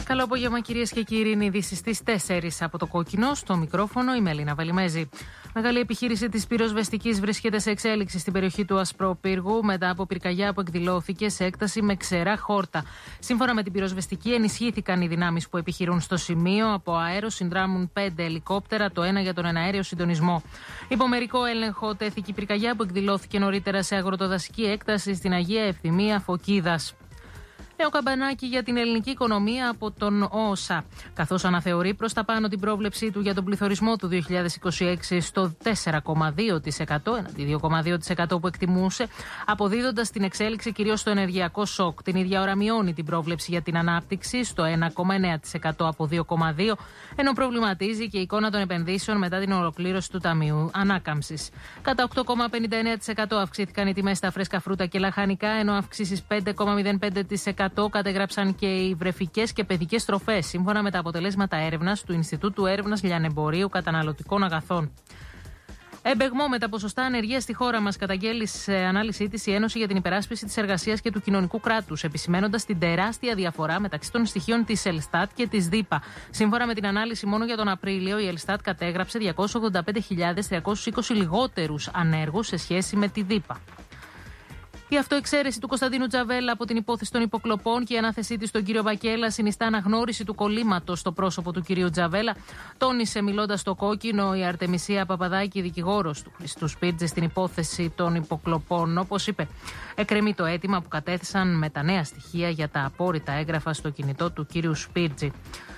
Καλό απόγευμα, κυρίες και κύριοι. Είναι ειδήσεις στις 4 από το Κόκκινο. Στο μικρόφωνο η Μελίνα Βαλιμέζη. Μεγάλη επιχείρηση της πυροσβεστικής βρίσκεται σε εξέλιξη στην περιοχή του Ασπρόπυργου μετά από πυρκαγιά που εκδηλώθηκε σε έκταση με ξερά χόρτα. Σύμφωνα με την πυροσβεστική, ενισχύθηκαν οι δυνάμεις που επιχειρούν στο σημείο. Από αέρο συνδράμουν 5 ελικόπτερα, το ένα για τον εναέριο συντονισμό. Υπό μερικό έλεγχο τέθηκε η πυρκαγιά που εκδηλώθηκε νωρίτερα σε αγροτοδασική έκταση στην Αγία Ευθυμία Φωκίδας. Νέο καμπανάκι για την ελληνική οικονομία από τον ΟΟΣΑ, καθώς αναθεωρεί προς τα πάνω την πρόβλεψή του για τον πληθωρισμό του 2026 στο 4,2% έναντι 2,2% που εκτιμούσε, αποδίδοντας την εξέλιξη κυρίως στο ενεργειακό σοκ. Την ίδια ώρα μειώνει την πρόβλεψη για την ανάπτυξη στο 1,9% από 2,2%, ενώ προβληματίζει και η εικόνα των επενδύσεων μετά την ολοκλήρωση του Ταμείου Ανάκαμψης. Κατά 8,59% αυξήθηκαν οι τιμές στα φρέσκα φρούτα και λαχανικά, ενώ αυξήσεις 5,05% κατεγράψαν και οι βρεφικές και παιδικές τροφές, σύμφωνα με τα αποτελέσματα έρευνας του Ινστιτούτου Έρευνας Λιανεμπορίου Καταναλωτικών Αγαθών. Εμπεγμό με τα ποσοστά ανεργίας στη χώρα μας, καταγγέλει σε ανάλυση της η Ένωση για την Υπεράσπιση της Εργασίας και του Κοινωνικού Κράτους, επισημαίνοντας την τεράστια διαφορά μεταξύ των στοιχείων της Ελστάτ και της ΔΥΠΑ. Σύμφωνα με την ανάλυση, μόνο για τον Απρίλιο η Ελστάτ κατέγραψε 285.320 λιγότερους ανέργους σε σχέση με τη ΔΥΠΑ. Η αυτοεξαίρεση του Κωνσταντίνου Τζαβέλα από την υπόθεση των υποκλοπών και η ανάθεσή της στον κύριο Βακέλα συνιστά αναγνώριση του κολλήματος στο πρόσωπο του κυρίου Τζαβέλα, τόνισε μιλώντας στο Κόκκινο η Αρτεμισία Παπαδάκη, δικηγόρος του Χριστού Σπίρτζη στην υπόθεση των υποκλοπών. Όπως είπε, εκκρεμεί το αίτημα που κατέθεσαν με τα νέα στοιχεία για τα απόρριτα έγγραφα στο κινητό του κύριου Σπίρτζη.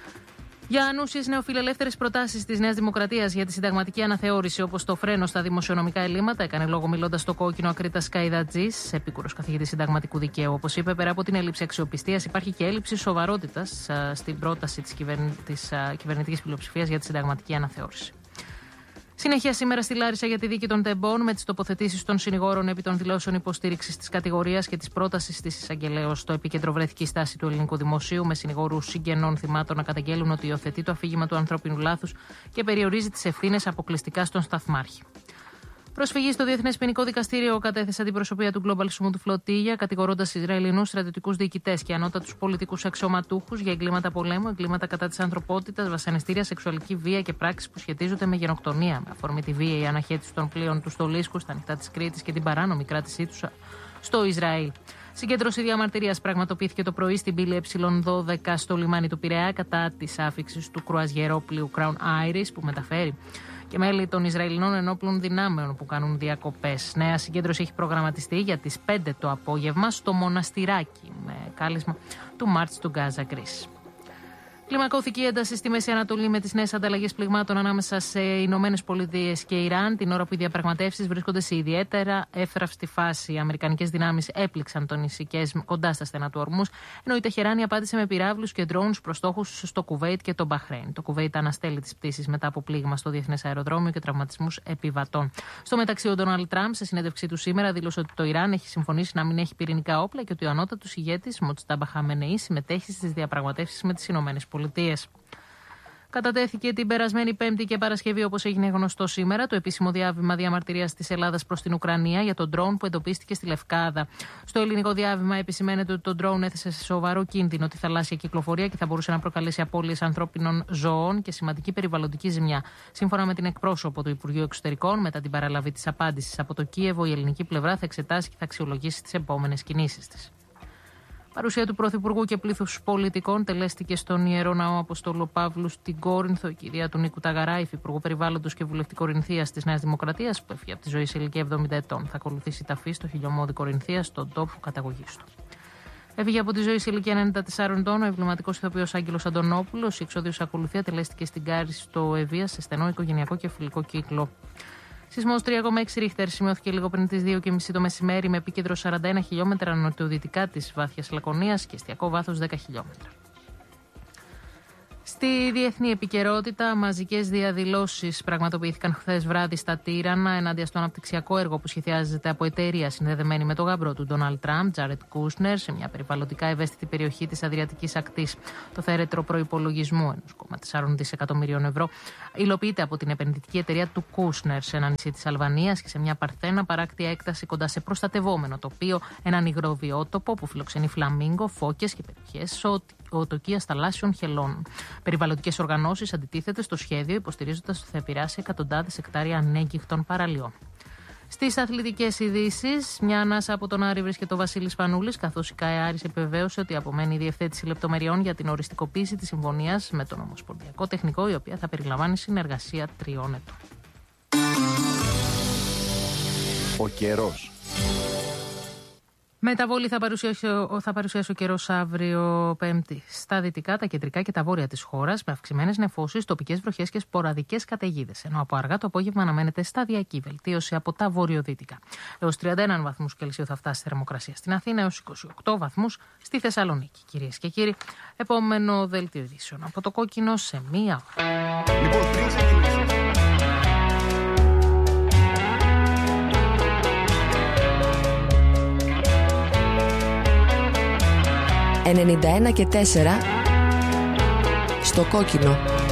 Για ανούσιες νεοφιλελεύθερες προτάσεις της Νέας Δημοκρατίας για τη συνταγματική αναθεώρηση, όπως το φρένο στα δημοσιονομικά ελλείμματα, έκανε λόγο μιλώντας στο Κόκκινο Ακρίτας Καϊδατζής, επίκουρος καθηγητής συνταγματικού δικαίου. Όπως είπε, πέρα από την έλλειψη αξιοπιστίας, υπάρχει και έλλειψη σοβαρότητας στην πρόταση της κυβερνητικής πλειοψηφίας για τη συνταγματική αναθεώρηση. Συνέχεια σήμερα στη Λάρισα για τη δίκη των τεμπών, με τις τοποθετήσεις των συνηγόρων επί των δηλώσεων υποστήριξης της κατηγορίας και της πρότασης της εισαγγελέως. Στο επίκεντρο βρέθηκε η στάση του ελληνικού δημοσίου, με συνηγόρους συγγενών θυμάτων να καταγγέλουν ότι υιοθετεί το αφήγημα του ανθρώπινου λάθους και περιορίζει τις ευθύνες αποκλειστικά στον σταθμάρχη. Προσφυγή στο Διεθνές Ποινικό Δικαστήριο κατέθεσε την προσωπία του Global Smooth Flotilla, κατηγορώντας Ισραηλινούς στρατιωτικούς διοικητές και ανώτατους πολιτικούς αξιωματούχους για εγκλήματα πολέμου, εγκλήματα κατά της ανθρωπότητας, βασανιστήρια, σεξουαλική βία και πράξεις που σχετίζονται με γενοκτονία. Με αφορμή τη βία, η αναχέτηση των πλοίων του στο Λίσκο, στα νυχτά της Κρήτης και την παράνομη κράτησή τους στο Ισραήλ. Συγκέντρωση διαμαρτυρίας πραγματοποιήθηκε το πρωί στην πύλη Ε12 στο λιμάνι του Πειραιά κατά της άφιξης του κρουαζιερόπλοιου Crown Iris που μεταφέρει και μέλη των Ισραηλινών ενόπλων δυνάμεων που κάνουν διακοπές. Νέα συγκέντρωση έχει προγραμματιστεί για τις 5 το απόγευμα στο Μοναστηράκι με κάλεσμα του Μάρτς του Γκάζα Γκρίς. Κλιμακώθηκε η ένταση στη Μέση Ανατολή με τις νέες ανταλλαγές πληγμάτων ανάμεσα σε Ηνωμένες Πολιτείες και Ιράν, την ώρα που οι διαπραγματεύσεις βρίσκονται σε ιδιαίτερα εύθραυστη φάση. Οι αμερικανικές δυνάμεις έπληξαν τον Ισικές κοντά στα στενά του Ορμούς, ενώ η Τεχεράνη απάντησε με πυράβλους και ντρόουνς προς στόχους στο Κουβέιτ και το Μπαχρέιν. Το Κουβέιτ αναστέλει τις πτήσεις μετά από πλήγμα στο διεθνές αεροδρόμιο και τραυματισμούς επιβατών. Στο μεταξύ, ο Ντόναλντ Τραμπ, σε συνέντευξή του σήμερα, δήλωσε ότι το Ιράν έχει συμφωνήσει να μην έχει πυρηνικά όπλα και ότι ο ανώτατος ηγέτης Μοτστάμπα Χαμενεή συμμετέχει στις διαπραγματεύσεις με τις Ηνωμένες Πολιτείες. Κατατέθηκε την περασμένη Πέμπτη και Παρασκευή, όπως έγινε γνωστό σήμερα, το επίσημο διάβημα διαμαρτυρίας της Ελλάδας προς την Ουκρανία για τον ντρόουν που εντοπίστηκε στη Λευκάδα. Στο ελληνικό διάβημα επισημαίνεται ότι το ντρόουν έθεσε σε σοβαρό κίνδυνο τη θαλάσσια κυκλοφορία και θα μπορούσε να προκαλέσει απώλειες ανθρώπινων ζώων και σημαντική περιβαλλοντική ζημιά. Σύμφωνα με την εκπρόσωπο του Υπουργείου Εξωτερικών, μετά την παραλαβή της απάντησης από το Κίεβο, η ελληνική πλευρά θα εξετάσει και θα αξιολογήσει τις επόμενες κινήσεις της. Παρουσία του Πρωθυπουργού και πλήθους πολιτικών τελέστηκε στον Ιερό Ναό Αποστόλου Παύλου στην Κόρινθο η κυρία του Νίκου Ταγαρά, υφυπουργό Περιβάλλοντος και βουλευτή Κορινθίας της Νέας Δημοκρατίας, που έφυγε από τη ζωή σε ηλικία 70 ετών. Θα ακολουθήσει ταφή στο χιλιομόδι Κορινθίας, στον τόπο καταγωγής του. Έφυγε από τη ζωή σε ηλικία 94 ετών ο εμβληματικός ηθοποιός Άγγελος Αντωνόπουλος. Η εξόδιος ακολουθία τελέστηκε στην Κάρη στο Ευεία σε στενό οικογενειακό και φιλικό κύκλο. Σεισμός 3,6 ρίχτερ σημειώθηκε λίγο πριν τις 2:30 το μεσημέρι με επίκεντρο 41 χιλιόμετρα νοτιοδυτικά της Βάθιας Λακωνίας και εστιακό βάθος 10 χιλιόμετρα. Στη διεθνή επικαιρότητα, μαζικές διαδηλώσεις πραγματοποιήθηκαν χθες βράδυ στα Τύρανα ενάντια στο αναπτυξιακό έργο που σχεδιάζεται από εταιρεία συνδεδεμένη με τον γαμπρό του Ντόναλντ Τραμπ, Τζάρετ Κούσνερ, σε μια περιβαλλοντικά ευαίσθητη περιοχή της Αδριατικής Ακτής. Το θέρετρο προϋπολογισμού 1,4 δισεκατομμυρίων ευρώ υλοποιείται από την επενδυτική εταιρεία του Κούσνερ σε ένα νησί της Αλβανίας και σε μια παρθένα παράκτια έκταση κοντά σε προστατευόμενο τοπίο, έναν υγροβιότοπο που φιλοξενεί φλαμίγκο, φώκες και περιοχές οτοκίας θαλάσσιων χελών. Περιβαλλοντικές οργανώσεις αντιτίθεται στο σχέδιο, υποστηρίζοντας ότι θα επηρεάσει εκατοντάδες εκτάρια ανέγκυχτων παραλιών. Στις αθλητικές ειδήσεις, μια ανάσα από τον Άρη βρίσκεται ο Βασίλης Πανούλης, καθώς η ΚΑΕ Άρης επιβεβαίωσε ότι απομένει η διευθέτηση λεπτομεριών για την οριστικοποίηση της συμφωνίας με τον Ομοσπονδιακό Τεχνικό, η οποία θα περιλαμβάνει συνεργασία 3 ετών. Ο καιρός. Μεταβολή θα παρουσιάσει ο καιρός αύριο Πέμπτη στα δυτικά, τα κεντρικά και τα βόρεια της χώρας, με αυξημένες νεφώσεις, τοπικές βροχές και σποραδικές καταιγίδες. Ενώ από αργά το απόγευμα αναμένεται σταδιακή βελτίωση από τα βορειοδυτικά. Έως 31 βαθμούς Κελσίου θα φτάσει η θερμοκρασία στην Αθήνα, έως 28 βαθμούς στη Θεσσαλονίκη. Κυρίες και κύριοι, επόμενο δελτίο ειδήσεων από το Κόκκινο σε μία ώρα. Λοιπόν, πριν ξεκινήσουμε. 91 και 4 στο Κόκκινο.